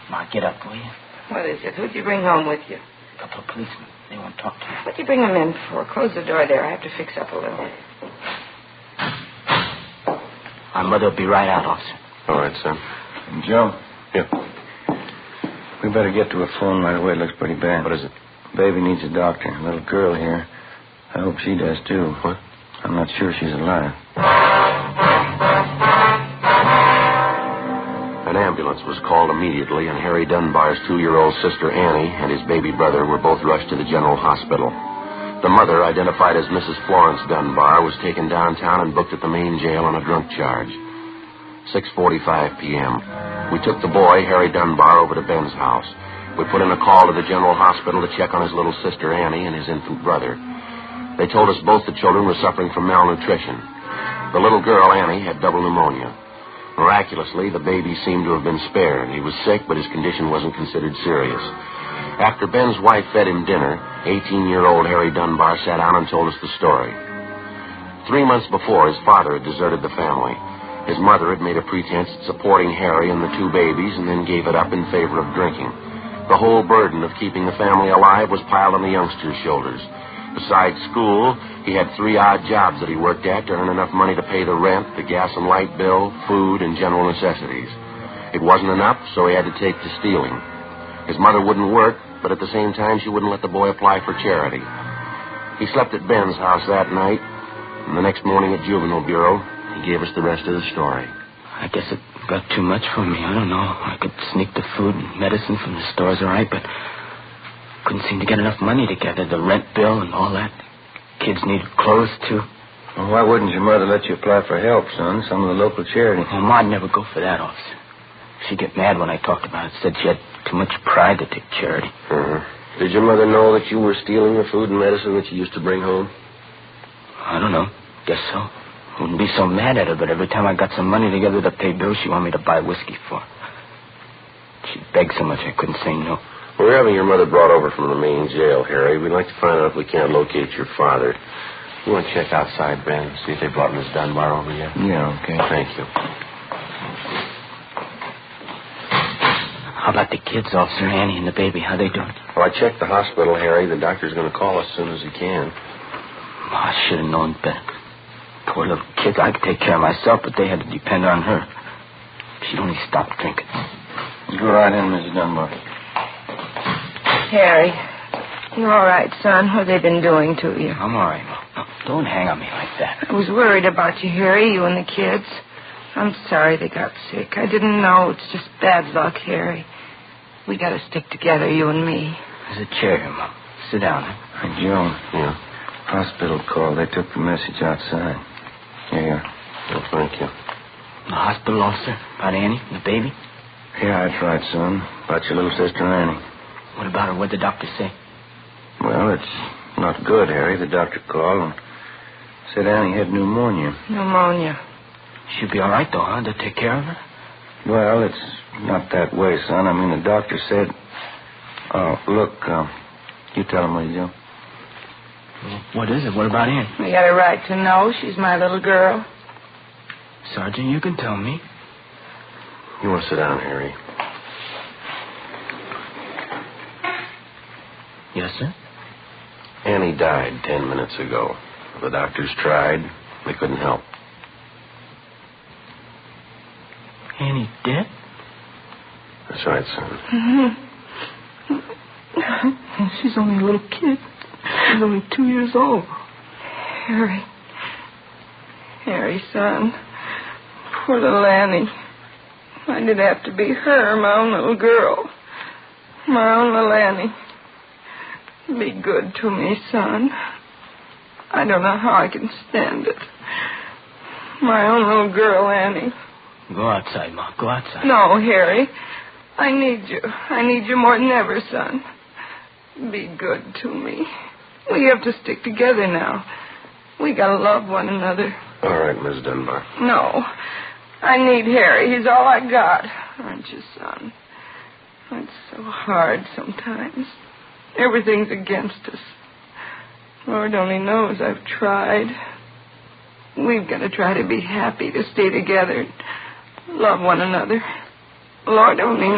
Ma, get up, will you? What is it? Who'd you bring home with you? A couple of policemen. They won't talk to you. What'd you bring them in for? Close the door there. I have to fix up a little. Our mother will be right out, officer. All right, son. Joe? Yeah. We better get to a phone right away. It looks pretty bad. What is it? Baby needs a doctor. A little girl here. I hope she does, too. What? I'm not sure she's alive. An ambulance was called immediately, and Harry Dunbar's 2-year-old sister Annie and his baby brother were both rushed to the general hospital. The mother, identified as Mrs. Florence Dunbar, was taken downtown and booked at the main jail on a drunk charge. 6:45 p.m. We took the boy, Harry Dunbar, over to Ben's house. We put in a call to the general hospital to check on his little sister Annie and his infant brother. They told us both the children were suffering from malnutrition. The little girl, Annie, had double pneumonia. Miraculously, the baby seemed to have been spared. He was sick, but his condition wasn't considered serious. After Ben's wife fed him dinner, 18-year-old Harry Dunbar sat down and told us the story. 3 months before, his father had deserted the family. His mother had made a pretense at supporting Harry and the 2 babies and then gave it up in favor of drinking. The whole burden of keeping the family alive was piled on the youngster's shoulders. Besides school, he had 3 odd jobs that he worked at to earn enough money to pay the rent, the gas and light bill, food, and general necessities. It wasn't enough, so he had to take to stealing. His mother wouldn't work, but at the same time, she wouldn't let the boy apply for charity. He slept at Ben's house that night, and the next morning at Juvenile Bureau, he gave us the rest of the story. I guess it got too much for me. I don't know. I could sneak the food and medicine from the stores, all right, but couldn't seem to get enough money together. The rent bill and all that. Kids needed clothes, too. Well, why wouldn't your mother let you apply for help, son? Some of the local charities. Well, Ma'd never go for that, officer. She'd get mad when I talked about it. Said she had too much pride to take charity. Uh-huh. Did your mother know that you were stealing the food and medicine that you used to bring home? I don't know. Guess so. Wouldn't be so mad at her, but every time I got some money together to pay bills, she wanted me to buy whiskey for her. She begged so much I couldn't say no. We're having your mother brought over from the main jail, Harry. We'd like to find out if we can't locate your father. You want to check outside, Ben, see if they brought Miss Dunbar over yet? Yeah, okay. Thank you. How about the kids, Officer? Annie and the baby? How they doing? Well, I checked the hospital, Harry. The doctor's going to call as soon as he can. Oh, I should have known better. Poor little kids. I could take care of myself, but they had to depend on her. She'd only stopped drinking. Go right in, Mrs. Dunbar. Harry, you all right, son? What have they been doing to you? I'm all right, Mom. No, don't hang on me like that. I was worried about you, Harry, you and the kids. I'm sorry they got sick. I didn't know. It's just bad luck, Harry. We got to stick together, you and me. There's a chair here, Mom. Sit down. Hey, Joe. Yeah? Hospital call. They took the message outside. Here. Well, thank you. The hospital, officer? About Annie and the baby? Yeah, that's right, son. About your little sister Annie. What about her? What'd the doctor say? Well, it's not good, Harry. The doctor called and said Annie had pneumonia. Pneumonia. She'll be all right, though, huh? They'll take care of her? Well, it's not that way, son. I mean, the doctor said... Oh, look, you tell him what you do. Well, what is it? What about Annie? We got a right to know. She's my little girl. Sergeant, you can tell me. You want to sit down, Harry? Yes, sir? Annie died 10 minutes ago. The doctors tried. They couldn't help. Annie dead? That's right, son. Mm-hmm. She's only a little kid. She's only 2 years old. Harry. Harry, son. Poor little Annie. Why did it have to be her, my own little girl? My own little Annie. Be good to me, son. I don't know how I can stand it. My own little girl, Annie. Go outside, Ma. Go outside. No, Harry. I need you. I need you more than ever, son. Be good to me. We have to stick together now. We gotta love one another. All right, Miss Dunbar. No. I need Harry. He's all I got. Aren't you, son? It's so hard sometimes. Everything's against us. Lord only knows I've tried. We've got to try to be happy, to stay together, love one another. Lord only